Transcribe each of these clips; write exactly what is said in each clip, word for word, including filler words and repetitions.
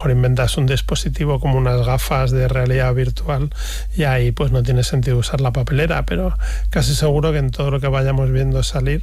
mejor inventas un dispositivo como unas gafas de realidad virtual y ahí pues no tiene sentido usar la papelera, pero casi seguro que en todo lo que vayamos viendo salir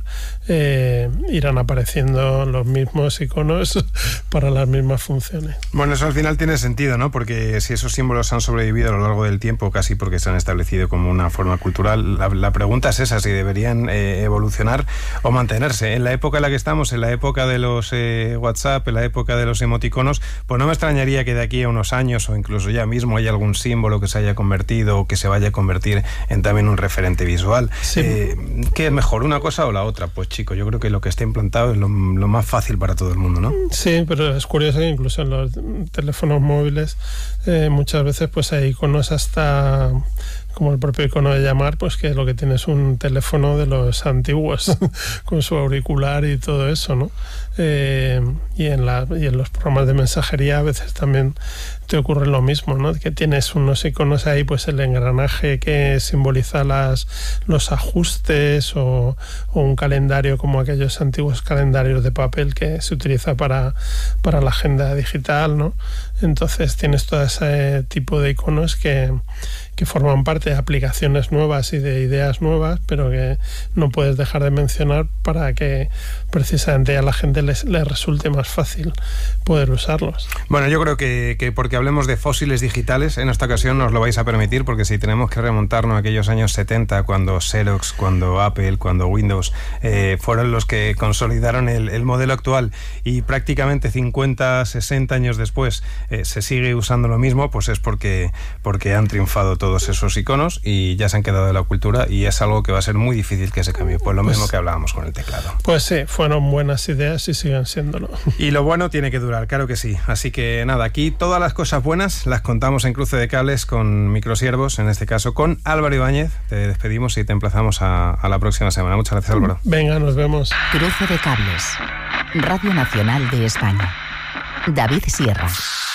eh, irán apareciendo los mismos iconos para las mismas funciones. Bueno, eso al final tiene sentido, ¿no? Porque si esos símbolos han sobrevivido a lo largo del tiempo, casi porque se han establecido como una forma cultural, la, la pregunta es esa, si deberían eh, evolucionar o mantenerse. En la época en la que estamos, en la época de los eh, WhatsApp, en la época de los emoticonos, pues no me extrañaría que de aquí a unos años o incluso ya mismo haya algún símbolo que se haya convertido o que se vaya a convertir en también un referente visual. Sí. Eh, ¿Qué es mejor, una cosa o la otra? Pues chico, yo creo que lo que esté implantado es lo, lo más fácil para todo el mundo, ¿no? Sí, pero es curioso que incluso en los teléfonos móviles eh, muchas veces pues hay iconos hasta como el propio icono de llamar, pues que lo que tiene es un teléfono de los antiguos con su auricular y todo eso, ¿no? Eh, y, en la, y en los programas de mensajería a veces también te ocurre lo mismo, ¿no? Que tienes unos iconos ahí, pues el engranaje que simboliza las, los ajustes o, o un calendario como aquellos antiguos calendarios de papel que se utiliza para, para la agenda digital, ¿no? Entonces tienes todo ese tipo de iconos que, que forman parte de aplicaciones nuevas y de ideas nuevas, pero que no puedes dejar de mencionar para que precisamente a la gente les, les resulte más fácil poder usarlos. Bueno, yo creo que, que porque hablemos de fósiles digitales, en esta ocasión nos lo vais a permitir, porque si tenemos que remontarnos a aquellos años setenta, cuando Xerox, cuando Apple, cuando Windows eh, fueron los que consolidaron el, el modelo actual y prácticamente cincuenta, sesenta años después eh, se sigue usando lo mismo, pues es porque, porque han triunfado todos esos iconos y ya se han quedado de la cultura y es algo que va a ser muy difícil que se cambie, pues lo pues, mismo que hablábamos con el teclado. Pues sí, fueron buenas ideas y siguen siéndolo. Y lo bueno tiene que durar, claro que sí. Así que nada, aquí todas las cosas buenas las contamos en Cruce de Cables con Microsiervos, en este caso con Álvaro Ibáñez. Te despedimos y te emplazamos a, a la próxima semana. Muchas gracias, Álvaro. Venga, nos vemos. Cruce de Cables, Radio Nacional de España. David Sierra.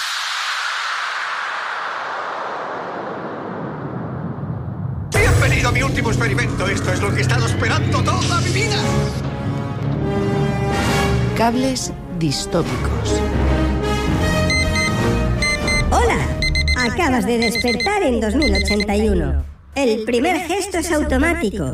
Bienvenido a mi último experimento. Esto es lo que he estado esperando toda mi vida. Cables distópicos. Hola, acabas de despertar en dos mil ochenta y uno. El primer gesto es automático.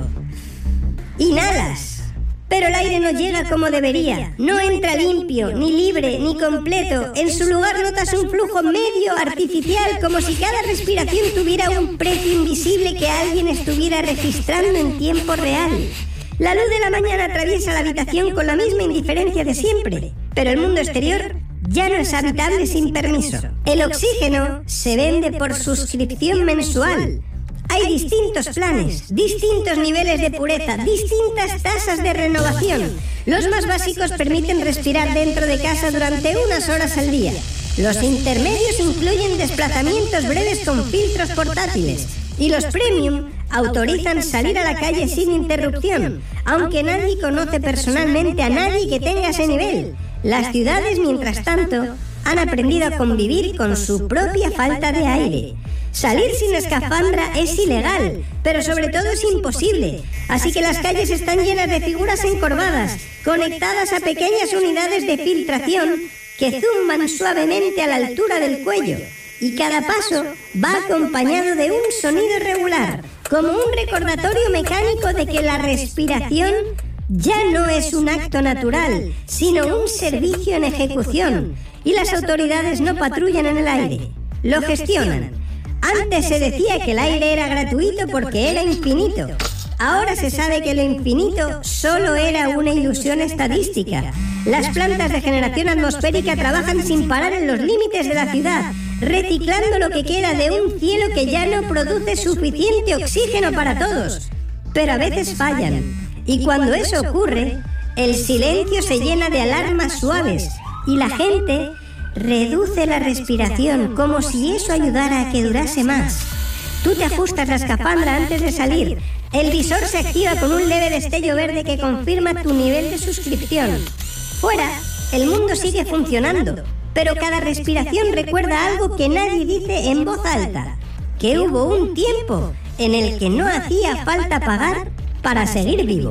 Inhalas, pero el aire no llega como debería. No entra limpio, ni libre, ni completo. En su lugar notas un flujo medio artificial, como si cada respiración tuviera un precio invisible que alguien estuviera registrando en tiempo real. La luz de la mañana atraviesa la habitación con la misma indiferencia de siempre, pero el mundo exterior ya no es habitable sin permiso. El oxígeno se vende por suscripción mensual. Hay distintos planes, distintos niveles de pureza, distintas tasas de renovación. Los más básicos permiten respirar dentro de casa durante unas horas al día. Los intermedios incluyen desplazamientos breves con filtros portátiles. Y los premium autorizan salir a la calle sin interrupción, aunque nadie conoce personalmente a nadie que tenga ese nivel. Las ciudades, mientras tanto, han aprendido a convivir con su propia falta de aire. Salir sin escafandra es ilegal, pero sobre todo es imposible. Así que las calles están llenas de figuras encorvadas, conectadas a pequeñas unidades de filtración que zumban suavemente a la altura del cuello. Y cada paso va acompañado de un sonido regular, como un recordatorio mecánico de que la respiración ya no es un acto natural, sino un servicio en ejecución. Y las autoridades no patrullan en el aire, lo gestionan. Antes se decía que el aire era gratuito porque era infinito. Ahora se sabe que lo infinito solo era una ilusión estadística. Las plantas de generación atmosférica trabajan sin parar en los límites de la ciudad, reciclando lo que queda de un cielo que ya no produce suficiente oxígeno para todos. Pero a veces fallan. Y cuando eso ocurre, el silencio se llena de alarmas suaves y la gente reduce la respiración como si eso ayudara a que durase más. Tú te ajustas la escafandra antes de salir. El visor se activa con un leve destello verde que confirma tu nivel de suscripción. Fuera, el mundo sigue funcionando, pero cada respiración recuerda algo que nadie dice en voz alta: que hubo un tiempo en el que no hacía falta pagar para seguir vivo.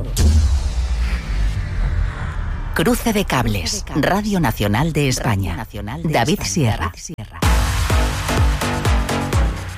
Cruce de Cables, Radio Nacional de España. David Sierra.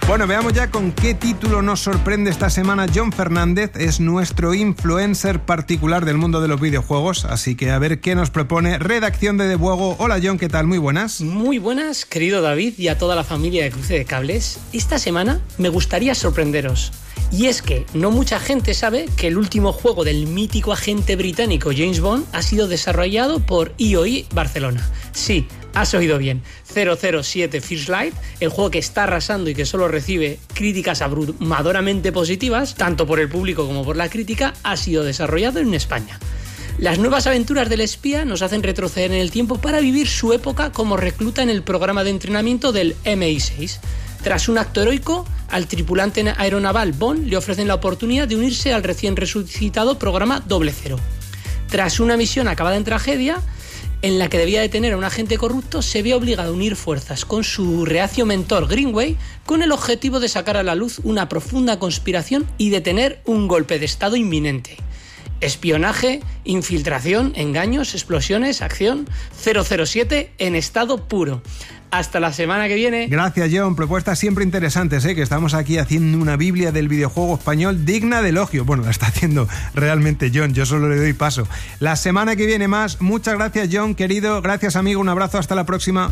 Bueno, veamos ya con qué título nos sorprende esta semana John Fernández. Es nuestro influencer particular del mundo de los videojuegos, así que a ver qué nos propone Redacción de Debuego. Hola John, ¿qué tal? Muy buenas. Muy buenas, querido David, y a toda la familia de Cruce de Cables. Esta semana me gustaría sorprenderos. Y es que no mucha gente sabe que el último juego del mítico agente británico James Bond ha sido desarrollado por I O I Barcelona. Sí, has oído bien. cero cero siete First Light, el juego que está arrasando y que solo recibe críticas abrumadoramente positivas, tanto por el público como por la crítica, ha sido desarrollado en España. Las nuevas aventuras del espía nos hacen retroceder en el tiempo para vivir su época como recluta en el programa de entrenamiento del M I seis. Tras un acto heroico, al tripulante aeronaval Bond le ofrecen la oportunidad de unirse al recién resucitado programa Doble Cero. Tras una misión acabada en tragedia, en la que debía detener a un agente corrupto, se ve obligado a unir fuerzas con su reacio mentor Greenway con el objetivo de sacar a la luz una profunda conspiración y detener un golpe de estado inminente. Espionaje, infiltración, engaños, explosiones, acción. cero cero siete en estado puro. Hasta la semana que viene. Gracias, John. Propuestas siempre interesantes, ¿eh? Que estamos aquí haciendo una biblia del videojuego español digna de elogio. Bueno, la está haciendo realmente John. Yo solo le doy paso. La semana que viene más. Muchas gracias, John, querido. Gracias, amigo. Un abrazo. Hasta la próxima.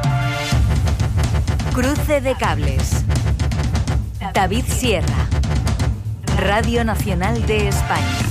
Cruce de Cables. David Sierra. Radio Nacional de España.